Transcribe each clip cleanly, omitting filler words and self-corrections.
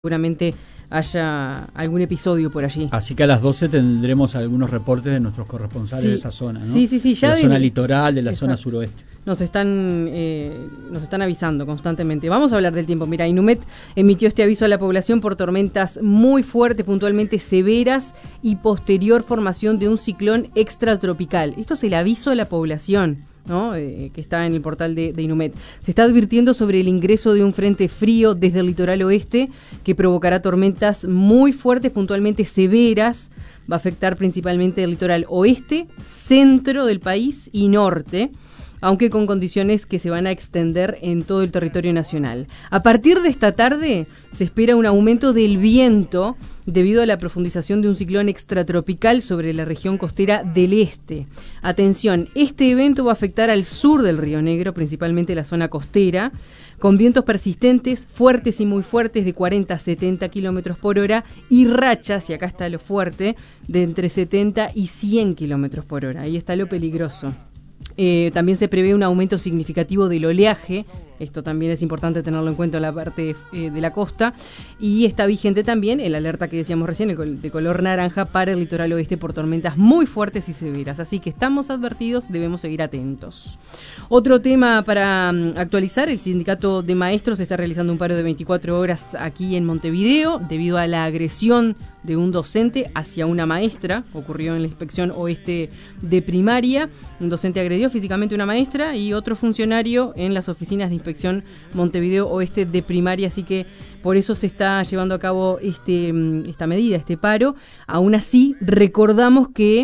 seguramente haya algún episodio por allí. Así que a las 12 tendremos algunos reportes de nuestros corresponsales de esa zona, ¿no? Sí, ya de la zona litoral, de la zona suroeste. Nos están avisando constantemente. Vamos a hablar del tiempo. Mira, Inumet emitió este aviso a la población por tormentas muy fuertes, puntualmente severas y posterior formación de un ciclón extratropical. Esto es el aviso a la población, ¿no? Que está en el portal de Inumet. Se está advirtiendo sobre el ingreso de un frente frío desde el litoral oeste que provocará tormentas muy fuertes, puntualmente severas. Va a afectar principalmente el litoral oeste, centro del país y norte, aunque con condiciones que se van a extender en todo el territorio nacional. A partir de esta tarde se espera un aumento del viento debido a la profundización de un ciclón extratropical sobre la región costera del este. Atención, este evento va a afectar al sur del Río Negro, principalmente la zona costera, con vientos persistentes, fuertes y muy fuertes de 40 a 70 kilómetros por hora y rachas, y acá está lo fuerte, de entre 70 y 100 kilómetros por hora. Ahí está lo peligroso. También se prevé un aumento significativo del oleaje. Esto también es importante tenerlo en cuenta en la parte de la costa. Y está vigente también el alerta que decíamos recién, de color naranja para el litoral oeste por tormentas muy fuertes y severas. Así que estamos advertidos, debemos seguir atentos. Otro tema para actualizar: el sindicato de maestros está realizando un paro de 24 horas aquí en Montevideo debido a la agresión de un docente hacia una maestra. Ocurrió en la inspección oeste de primaria. Un docente agredió físicamente a una maestra y otro funcionario en las oficinas de inspección Montevideo oeste de primaria. Así que por eso se está llevando a cabo esta medida, este paro. Aún así, recordamos que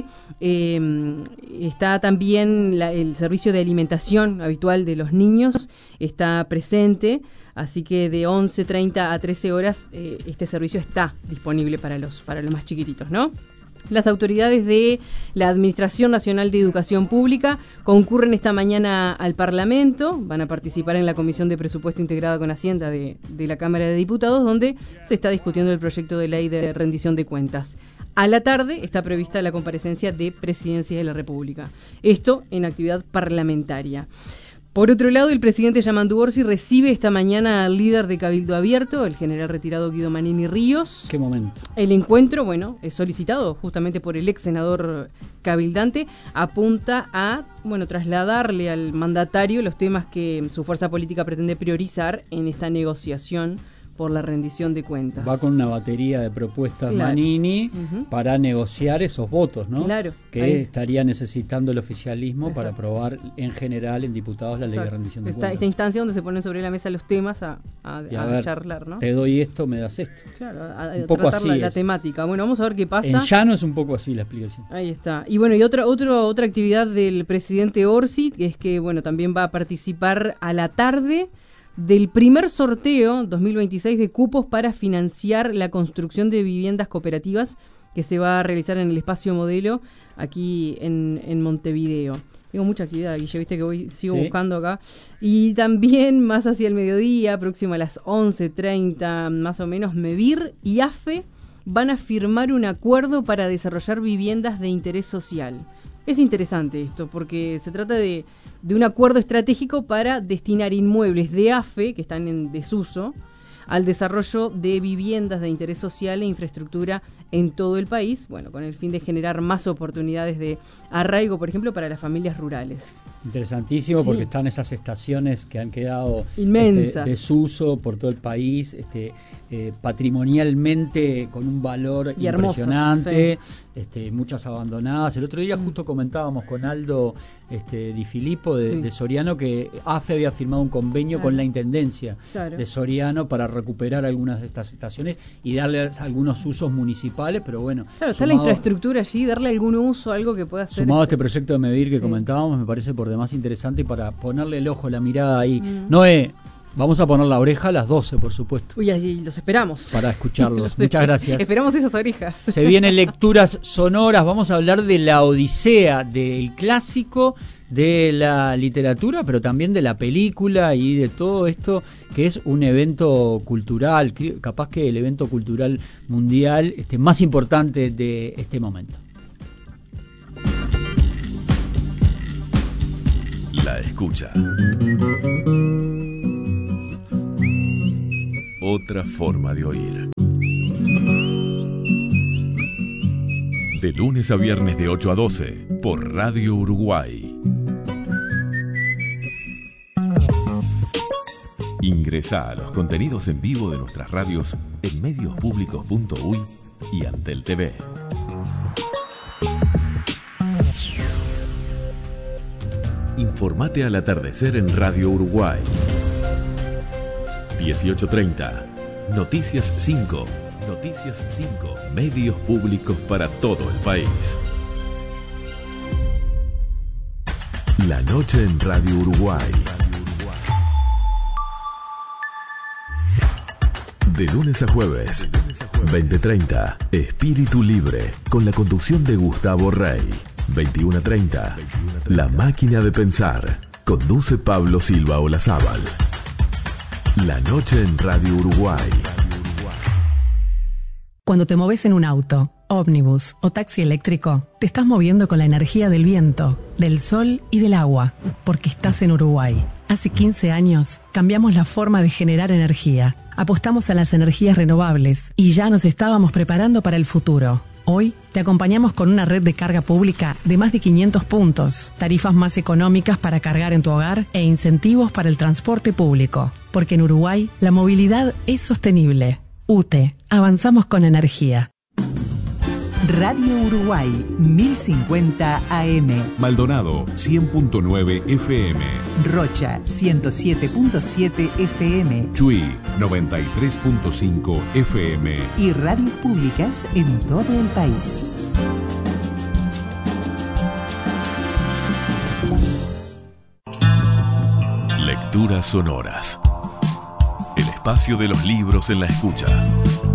está también el servicio de alimentación habitual de los niños, está presente. Así que de 11:30 a 13 horas este servicio está disponible para los más chiquititos, ¿no? Las autoridades de la Administración Nacional de Educación Pública concurren esta mañana al Parlamento, van a participar en la Comisión de Presupuesto integrada con Hacienda de la Cámara de Diputados, donde se está discutiendo el proyecto de ley de rendición de cuentas. A la tarde está prevista la comparecencia de Presidencia de la República. Esto en actividad parlamentaria. Por otro lado, el presidente Yamandu Orsi recibe esta mañana al líder de Cabildo Abierto, el general retirado Guido Manini Ríos. ¿Qué momento? El encuentro, es solicitado justamente por el ex senador cabildante, apunta a, trasladarle al mandatario los temas que su fuerza política pretende priorizar en esta negociación por la rendición de cuentas. Va con una batería de propuestas, claro. Manini, para negociar esos votos, ¿no? Claro. Que estaría necesitando el oficialismo. Exacto. Para aprobar en general en diputados la. Exacto. Ley de rendición de cuentas. Esta instancia donde se ponen sobre la mesa los temas a charlar, ¿no? Te doy esto, me das esto. Claro, un poco tratar así la temática. Bueno, vamos a ver qué pasa. En llano es un poco así la explicación. Ahí está. Y otra actividad del presidente Orsi es que, también va a participar a la tarde del primer sorteo 2026 de cupos para financiar la construcción de viviendas cooperativas que se va a realizar en el espacio modelo aquí en Montevideo. Tengo mucha actividad, Guille, viste que sigo buscando acá. Y también más hacia el mediodía, próximo a las 11:30 más o menos, MEVIR y AFE van a firmar un acuerdo para desarrollar viviendas de interés social. Es interesante esto porque se trata de un acuerdo estratégico para destinar inmuebles de AFE, que están en desuso, al desarrollo de viviendas de interés social e infraestructura en todo el país, con el fin de generar más oportunidades de arraigo, por ejemplo, para las familias rurales. Interesantísimo, porque están esas estaciones que han quedado inmensas, desuso por todo el país, patrimonialmente con un valor y impresionante, hermosos, muchas abandonadas. El otro día justo comentábamos con Aldo Di Filippo de Soriano que AFE había firmado un convenio con la Intendencia de Soriano para recuperar algunas de estas estaciones y darle algunos usos municipales, pero Claro, está la infraestructura allí, darle algún uso, algo que pueda ser. Sumado a este proyecto de MEVIR que comentábamos, me parece por demás interesante para ponerle el ojo, la mirada ahí. Noé, vamos a poner la oreja a las 12, por supuesto. Uy, allí los esperamos. Para escucharlos. Muchas gracias. Esperamos esas orejas. Se vienen lecturas sonoras. Vamos a hablar de la Odisea, del clásico, de la literatura, pero también de la película y de todo esto que es un evento cultural, capaz que el evento cultural mundial más importante de este momento. La escucha. otra forma de oír. De lunes a viernes de 8 a 12 por Radio Uruguay. Ingresá a los contenidos en vivo de nuestras radios en mediospublicos.uy y Antel TV. Informate al atardecer en Radio Uruguay. 18:30. Noticias 5. Noticias 5. Medios públicos para todo el país. La noche en Radio Uruguay. De lunes a jueves, 20:30, Espíritu Libre, con la conducción de Gustavo Rey. 21:30, La Máquina de Pensar, conduce Pablo Silva Olazábal. La noche en Radio Uruguay. Cuando te moves en un auto, ómnibus o taxi eléctrico, te estás moviendo con la energía del viento, del sol y del agua, porque estás en Uruguay. Hace 15 años cambiamos la forma de generar energía, apostamos a las energías renovables y ya nos estábamos preparando para el futuro. Hoy te acompañamos con una red de carga pública de más de 500 puntos, tarifas más económicas para cargar en tu hogar e incentivos para el transporte público. Porque en Uruguay la movilidad es sostenible. UTE, avanzamos con energía. Radio Uruguay, 1050 AM. Maldonado, 100.9 FM. Rocha, 107.7 FM. Chuy, 93.5 FM. Y radios públicas en todo el país. Lecturas sonoras. El espacio de los libros en la escucha.